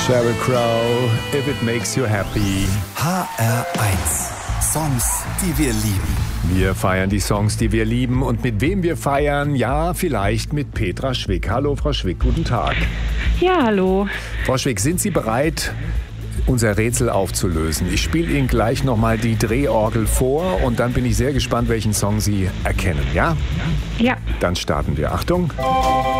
Sheryl Crow, If It Makes You Happy. HR1. Songs, die wir lieben. Wir feiern die Songs, die wir lieben. Und mit wem wir feiern? Ja, vielleicht mit Petra Schwick. Hallo, Frau Schwick, guten Tag. Ja, hallo. Frau Schwick, sind Sie bereit, unser Rätsel aufzulösen? Ich spiele Ihnen gleich nochmal die Drehorgel vor und dann bin ich sehr gespannt, welchen Song Sie erkennen, ja? Ja. Dann starten wir. Achtung.